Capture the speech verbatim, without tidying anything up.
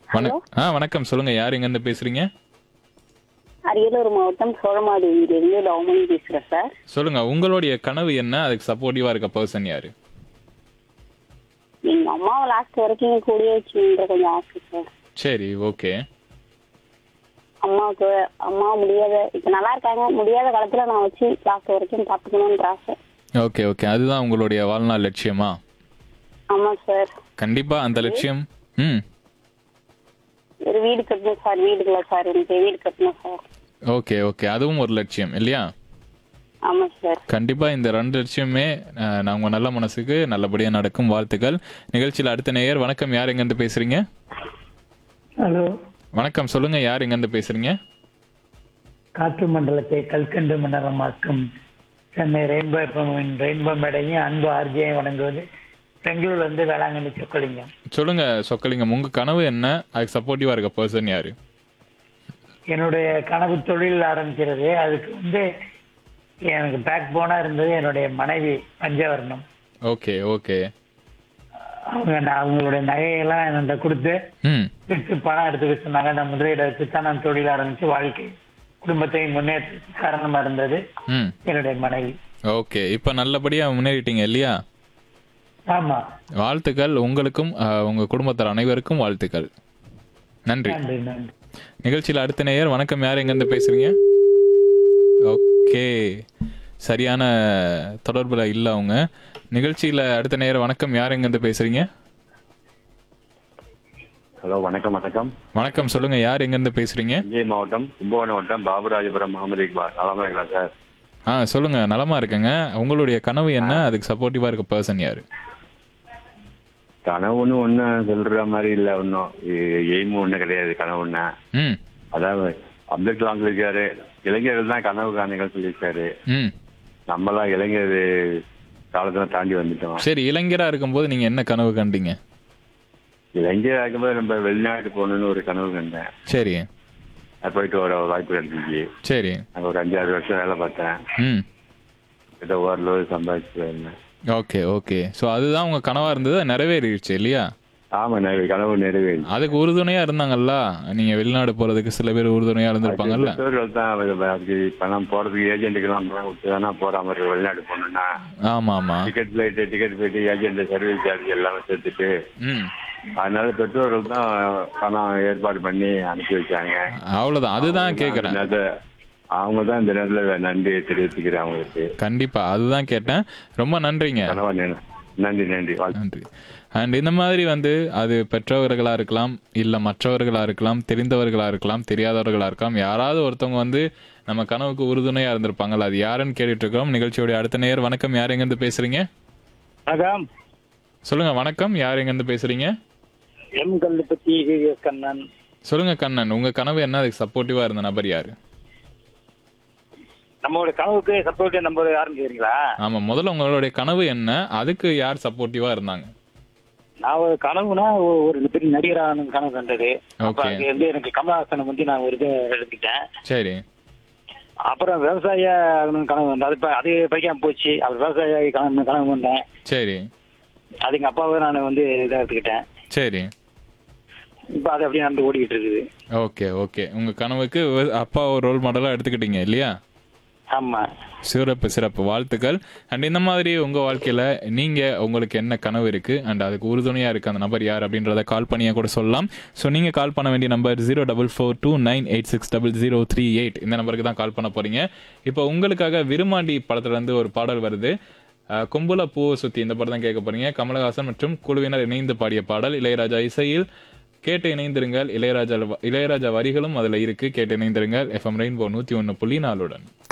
வண ஹலோ, ஆ வணக்கம். சொல்லுங்க. யார் எங்கேருந்து பேசுறீங்க? அரியலூர் மாவட்டம் சோழமாடியிலிருந்து டவுமணி பேசுறேன் சார். சொல்லுங்க. உங்களுடைய கனவு என்ன? அதுக்கு சப்போர்ட்டிவா இருக்க பர்சன் யாரு? எங்க அம்மாவை லாஸ்ட் வரைக்கும் கூடயே வச்சுன்ற கொஞ்சம் ஆசை சார். சரி, ஓகே. அம்மாவுக்கு அம்மா முடியாத இப்ப நல்லா இருக்காங்க, முடியாத காலத்துல நான் வச்சு லாஸ்ட் வரைக்கும் பாத்துக்கணும்ன்ற ஆசை. Okay, okay. அதுதான் உங்களுடைய வாழ்நாள் லட்சியமா? ஆமா சார். கண்டிப்பா அந்த லட்சியம். ம். ஒரு வீடு கட்டணும் சார். வீடு இல்லை சார், எனக்கு வீடு கட்டணும் சார். Okay, okay. அதுவும் ஒரு லட்சியம் இல்லையா? ஆமா சார். கண்டிப்பா இந்த ரெண்டு லட்சியமே அஹ், நான் உங்க நல்ல மனசுக்கு நல்லபடியா நடக்கும். வாழ்த்துக்கள். நிகழ்ச்சியில் அடுத்த நேயர். வணக்கம். யார் எங்கேருந்து பேசுறீங்க? ஹலோ, வணக்கம். சொல்லுங்க. யார் எங்கேருந்து பேசுறீங்க? காற்று மண்டலத்தை கல்கண்டு மண்டலமாக்கும் சென்னை ரெயின்போ எஃப்எம் ரெயின்போ மேடையும் அன்பு ஆர்ஜியை வழங்குவது பெங்களூர்ல இருந்து வேளாங்கண்ணி சொக்கலிங்க. சொல்லுங்க சொக்கலிங்கம். உங்க கனவு என்ன? அதுக்கு சப்போர்ட்டிவா இருக்க பர்சன் யாரு? என்னுடைய கனவு தொழில் ஆரம்பிக்கிறது. அதுக்கு வந்து எனக்கு பேக் போனா இருந்தது என்னுடைய மனைவி பஞ்சவர்ணம். Okay, okay. அவங்க நான் அவங்களுடைய நகையெல்லாம் என்கிட்ட கொடுத்து ம். விற்று பணம் எடுத்துக்க சொன்னாங்க. நான் முதலீடு வச்சு தான் நான் தொழில் ஆரம்பிச்சு வாழ்க்கை குடும்பத்தை முன்னேற்ற காரணமா இருந்தது ம். என்னுடைய மனைவி. ஓகே. இப்ப நல்லபடியா முன்னேறிட்டீங்க இல்லையா? ஆமா, வாழ்த்துக்கள். உங்களுக்கும் அஹ், உங்க குடும்பத்தார் அனைவருக்கும் வாழ்த்துக்கள். நன்றி. நன்றி நன்றி. நிகழ்ச்சியில் அடுத்த நேயர். வணக்கம். யார் எங்கேருந்து பேசுறீங்க? ஓகே. சரியான தொடர்புல இல்ல அவங்க. நிகழ்ச்சியில அடுத்த நேயர். வணக்கம். யார் எங்கேருந்து பேசுறீங்க? ஹலோ, வணக்கம். வணக்கம். வணக்கம். சொல்லுங்க. யார் எங்கேருந்து பேசுறீங்க? தஞ்சை மாவட்டம் கும்பகோணம் மாவட்டம் பாபுராஜபுரம் முகமது இக்பால். நலமா இருக்கலாம் சார்? ஆ சொல்லுங்க. நலமா இருக்குங்க. உங்களுடைய கனவு என்ன? அதுக்கு சப்போர்ட்டிவா இருக்க பர்சன் யாரு? கனவுன்னு ஒன்றும் சொல்ற மாதிரி இல்லை. ஒன்றும் எய்மும் ஒன்றும் கிடையாது. கனவுன்னா ம். அதாவது அப்துல் கலாம் சொல்லியிருக்காரு, இளைஞர்கள் தான் கனவு காணுங்கள் சொல்லியிருக்காரு. ம். நம்மளாம் இளைஞர் காலத்தில் தாண்டி வந்துட்டோம். சரி, இளைஞரா இருக்கும்போது நீங்க என்ன கனவு கண்டீங்க? இளைஞர் ஆகும்போது நம்ம வெளிநாட்டு போகணுன்னு ஒரு கனவு கண்டேன். சரி, அது போயிட்டு ஒரு வாய்ப்பு கிடைச்சிச்சு. சரி. அங்கே ஒரு அஞ்சாறு வருஷம் வேலை பார்த்தேன். ம். ஏதோ ஓரளவு சம்பாதிச்சு இருந்தேன். Okay, okay. ஸோ அதுதான் உங்க கனவா இருந்தது, அது நிறைவேறிடுச்சு இல்லையா? ஆமாம், நான் கனவு நிறைவேறி அதுக்கு உறுதுணையா இருந்தாங்கல்ல, நீங்க வெளிநாடு போறதுக்கு சில பேர் உறுதுணையா இருந்திருப்பாங்கல்ல. பெற்றோர்கள் தான் அது- அதுக்கு பணம் போறதுக்கு ஏஜென்ட்டுக்கெல்லாம் பணம் கொடுத்து தானே போற மாதிரி இருக்கும். வெளிநாடு போகணும்னா ஆமா, ஆமா. Ticket flight ticket flight agent service charge எல்லாமே சேர்த்துட்டு, ம். அதனால பெற்றோர்கள் தான் பணம் ஏற்பாடு பண்ணி அனுப்பி வச்சாங்க. அவ்வளவுதான். அதுதான் கேக்குறேன். அது அவங்க தான் இந்த நேரத்தில் நன்றியை தெரிவிச்சுக்கிறேன் அவங்களுக்கு. கண்டிப்பா அதுதான் கேட்டேன். ரொம்ப நன்றிங்க. கனவா நினை- நன்றி நன்றி வாழ்த்து. நன்றி. அண்ட் இந்த மாதிரி வந்து அது பெற்றவர்களா இருக்கலாம், இல்ல மற்றவர்களா இருக்கலாம், தெரிந்தவர்களா இருக்கலாம், தெரியாதவர்களா இருக்கலாம். யாராவது ஒருத்தவங்க வந்து நம்ம கனவுக்கு உறுதுணையா இருந்திருப்பாங்கல்ல, அது யாருன்னு கேட்டுட்டு இருக்கோம். நிகழ்ச்சியோட அடுத்த நேயர். வணக்கம். யார் எங்கேருந்து பேசுறீங்க? வணக்கம். சொல்லுங்க. வணக்கம். யார் எங்கேருந்து பேசுறீங்க? எம் கல்லுப்பத்தி விவேக் கண்ணன். சொல்லுங்க கண்ணன். உங்க கனவு என்ன? அதுக்கு சப்போர்ட்டிவா இருந்த நபர் யாரு? நம்மளோட கனவுக்கு சப்போர்ட் நம்ம யாருன்னு கேக்குறீங்களா? ஆமா, முதல்ல உங்களுடைய கனவு என்ன? அதுக்கு யார் சப்போர்ட்டிவா இருந்தாங்க? நான் ஒரு கனவுனா ஒ- ஒரு பெரிய நடிகரான கனவு கண்டது. அப்ப Okay. அங்க இருந்து எனக்கு கமலஹாசனை வந்து நான் ஒரு இது எடுத்துக்கிட்டேன். சரி, அப்புறம் விவசாய ஆகணும்னு கனவு வந்தேன். அது ப- அது படிக்காம போச்சு. அப்புறம் விவசாய கனவு கனவு வந்தேன். சரி, அது எங்க அப்பாவை நான் வந்து இதை எடுத்துக்கிட்டேன். சரி. இப்ப அது அப்படியே நடந்து ஓடிக்கிட்டு இருக்குது. Okay, okay. உங்க கனவுக்கு வி- அப்பா ஒரு ரோல் மாடலா எடுத்துக்கிட்டீங்க இல்லையா? ஆமா. சிறப்பு, சிறப்பு. வாழ்த்துக்கள். அண்ட் இந்த மாதிரி உங்க வாழ்க்கையில நீங்க உங்களுக்கு என்ன கனவு இருக்கு அண்ட் அதுக்கு உறுதுணையா இருக்கு அந்த நபர் யார் அப்படின்றத கால் பண்ணியா கூட சொல்லலாம். ஸோ நீங்க கால் பண்ண வேண்டிய number zero double four two nine eight six double zero three eight இந்த நம்பருக்கு தான் கால் பண்ண போறீங்க. இப்போ உங்களுக்காக விருமாண்டி படத்துல இருந்து ஒரு பாடல் வருது. அஹ், கொம்புல பூவை சுத்தி இந்த படம் தான் கேட்க போறீங்க. கமலஹாசன் மற்றும் குழுவினர் இணைந்து பாடிய பாடல். இளையராஜா இசையில். கேட்டு இணைந்திருங்கள். இளையராஜா இளையராஜா வரிகளும் அதுல இருக்கு. கேட்டு இணைந்திருங்கள். எஃப்எம் ரெயின்போ நூத்தி ஒன்னு புள்ளி நாலுடன்.